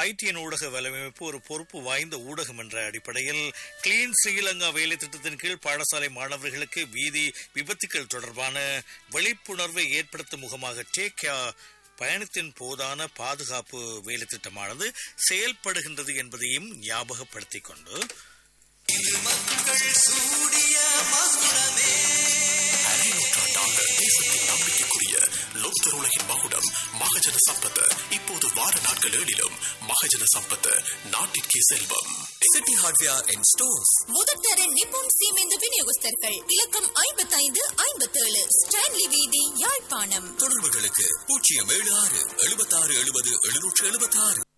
ITN ஊடக வலையமைப்பு ஒரு பொறுப்பு வாய்ந்த ஊடகம் என்ற அடிப்படையில் கிளீன் ஸ்ரீலங்கா வேலை திட்டத்தின் கீழ் பாடசாலை மாணவர்களுக்கு வீதி விபத்துக்கள் தொடர்பான விழிப்புணர்வை ஏற்படுத்தும் முகமாக டேக் கேர் பயணத்தின் போதான பாதுகாப்பு வேலை திட்டமானது செயல்படுகின்றது என்பதையும் ஞாபகப்படுத்திக் கொண்டு தேசத்தின் நம்பிக்கைக்குரிய லோக்தர் உலகின் மகுடம் மகஜன சம்பத் இப்போது வார நாட்கள் 7 மகஜன சம்பத் நாட்டிற்கே செல்வம். City hardware and stores முதற்தர Nippon சீமெந்து விநியோகஸ்தர்கள் இலக்கம் 5557 ஸ்டான்லி வீதி யாழ்ப்பாணம். தொடர்புகளுக்கு 076 76 70 776.